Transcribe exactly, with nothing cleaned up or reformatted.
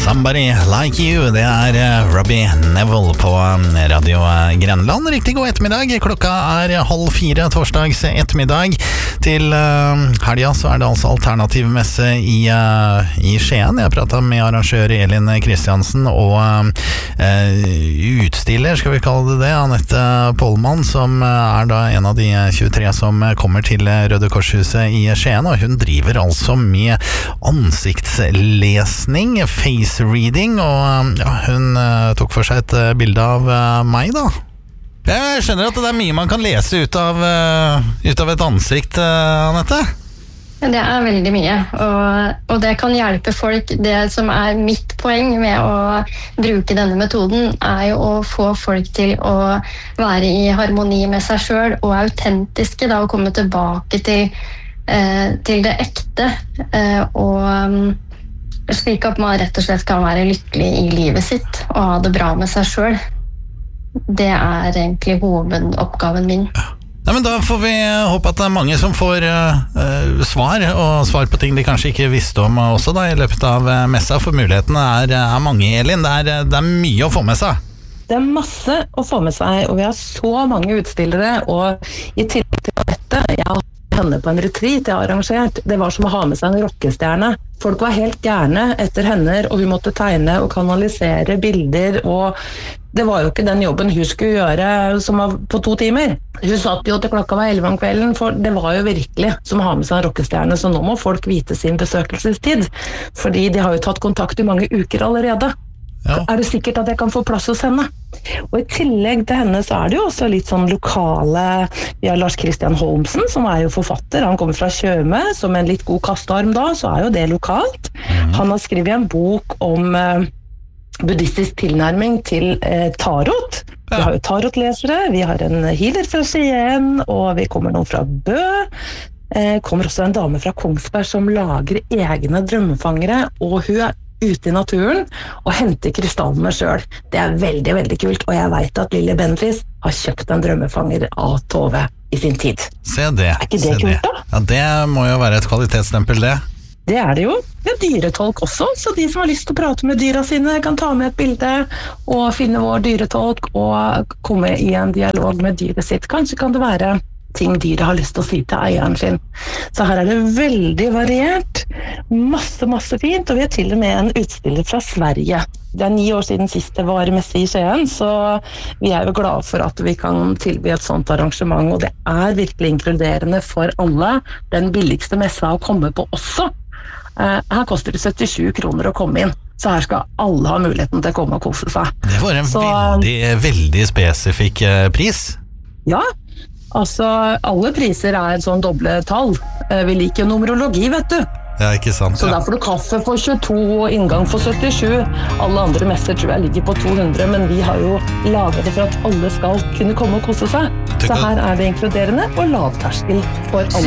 Somebody Like You, det er Robbie Neville på Radio Grenland. Riktig god ettermiddag. Klokka er halv fire torsdags ettermiddag. Til uh, helga så er det altså alternativmesse i, uh, i Skien. Jeg pratet med arrangør Elin Kristiansen og uh, utstiller, skal vi kalle det det, Annette Pollmann, som er da en av de tjuetre som kommer til Røde Korshuset i Skien, og hun driver altså med ansiktslesning, face reading, og ja, hun uh, tok for seg et uh, bilde av uh, meg da. Jeg skjønner at det er mye man kan lese ut av, uh, ut av et ansikt, uh, Annette. Det er veldig mye, og, og det kan hjelpe folk. Det som er mitt poeng med å bruke denne metoden, er jo å få folk til å være i harmoni med seg selv, og autentiske, da, og komme tilbake til, uh, til det ekte, uh, og um, slik at man rett og slett kan være lykkelig i livet sitt og ha det bra med seg selv. Det er egentlig hovedoppgaven min. Nei, men da får vi håpe at det er mange som får uh, svar, og svar på ting de kanskje ikke visste om også da, i løpet av uh, messa, for mulighetene er, er mange, Elin. Det er, det er mye å få med seg. Det er masse å få med seg, og vi har så mange utstillere, og i tillegg til dette, jeg har henne på en retreat jeg har arrangert. Det var som å ha med seg en rockestjerne. Folk var helt gærne etter henne, og hun måtte tegne og kanalisere bilder, og det var jo ikke den jobben hun skulle gjøre som var på to timer. Hun satt jo til klokka var elleve om kvelden, for det var jo virkelig som å ha med seg en rockestjerne, så nå må folk vite sin besøkelsestid, fordi de har jo tatt kontakt i mange uker allerede. Ja. Er det sikkert at jeg kan få plass hos henne? Og i tillegg til henne så er det jo også litt sånn lokale. Vi har Lars Christian Holmsen, som er jo forfatter. Han kommer fra Tjøme, som en litt god kastarm da, så er jo det lokalt. Mm. Han har skrevet en bok om eh, buddhistisk tilnærming til eh, tarot. Vi har jo tarotlesere, vi har en healer fra Skien, og vi kommer noen fra Bø. Eh, kommer også en dame fra Kongsberg som lager egne drømmefangere, og hun er ute i naturen og henter krystallene selv. Det er veldig, veldig kult, og jeg vet at Lille Bendriss har kjøpt en drømmefanger av Tove i sin tid. Se det. Er ikke det kult da? Ja, det må jo være et kvalitetsstempel, det. Det er det jo. Det er dyretolk også, så de som har lyst til å prate med dyra sine kan ta med et bilde og finne vår dyretolk og komme i en dialog med dyret sitt. Kanskje kan det være ting dyret har lyst til å si til eieren sin. Så her er det veldig variert, masse, masse fint, og vi er til og med en utstiller fra Sverige. Det er ni år siden sist det var messe i Skien, så vi er jo glade for at vi kan tilby et sånt arrangement, og det er virkelig inkluderende for alle. Den billigste messa å komme på også. Her koster det syttisju kroner å komme inn, så her skal alle ha muligheten til å komme og kose seg. Det var en så, veldig, veldig spesifikk pris. Ja, altså, alle priser er sånn doble tall. Vi liker numerologi, vet du. Ja, ikke sant. Så ja. Da får du kaffe for tjueto og inngang for syttisju. Alle andre messer tror jeg ligger på to hundre, men vi har jo laget det for at alle skal kunne komme og kose seg. Så her er det inkluderende og lavterskel for alle.